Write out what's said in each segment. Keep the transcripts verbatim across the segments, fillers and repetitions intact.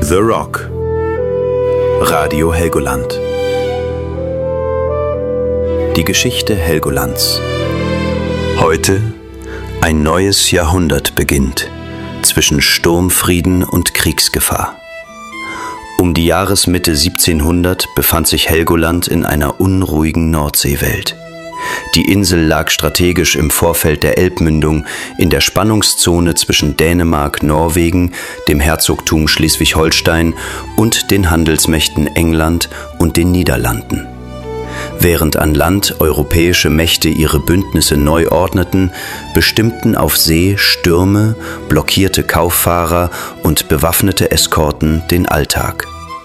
The Rock. Radio Helgoland. Die Geschichte Helgolands. Heute ein neues Jahrhundert beginnt zwischen Sturmfrieden und Kriegsgefahr. Um die Jahresmitte siebzehnhundert befand sich Helgoland in einer unruhigen Nordseewelt. Die Insel lag strategisch im Vorfeld der Elbmündung in der Spannungszone zwischen Dänemark, Norwegen, dem Herzogtum Schleswig-Holstein und den Handelsmächten England und den Niederlanden. Während an Land europäische Mächte ihre Bündnisse neu ordneten, bestimmten auf See Stürme, blockierte Kauffahrer und bewaffnete Eskorten den Alltag.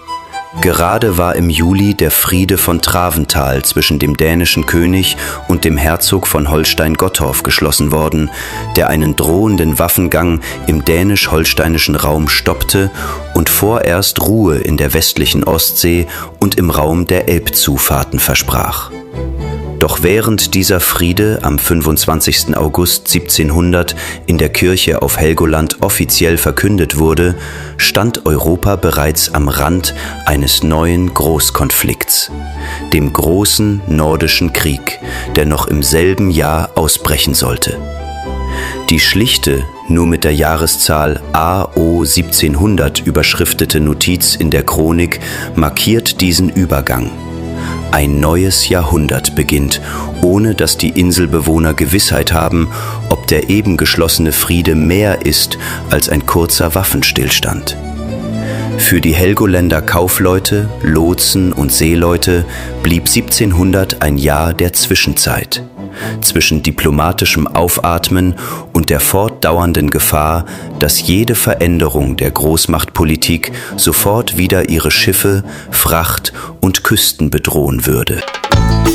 Gerade war im Juli der Friede von Traventhal zwischen dem dänischen König und dem Herzog von Holstein-Gottorp geschlossen worden, der einen drohenden Waffengang im dänisch-holsteinischen Raum stoppte und vorerst Ruhe in der westlichen Ostsee und im Raum der Elbzufahrten versprach. Doch während dieser Friede am fünfundzwanzigsten August siebzehnhundert in der Kirche auf Helgoland offiziell verkündet wurde, stand Europa bereits am Rand eines neuen Großkonflikts, dem Großen Nordischen Krieg, der noch im selben Jahr ausbrechen sollte. Die schlichte, nur mit der Jahreszahl A O siebzehnhundert überschriftete Notiz in der Chronik markiert diesen Übergang. Ein neues Jahrhundert beginnt, ohne dass die Inselbewohner Gewissheit haben, ob der eben geschlossene Friede mehr ist als ein kurzer Waffenstillstand. Für die Helgoländer Kaufleute, Lotsen und Seeleute blieb siebzehnhundert ein Jahr der Zwischenzeit, zwischen diplomatischem Aufatmen und der fortdauernden Gefahr, dass jede Veränderung der Großmachtpolitik sofort wieder ihre Schiffe, Fracht und Küsten bedrohen würde.